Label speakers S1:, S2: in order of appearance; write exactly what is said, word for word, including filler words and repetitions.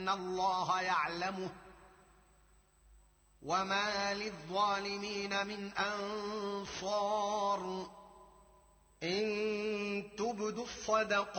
S1: الله يعلمه وما للظالمين من أنصار إن تبدوا الصدقات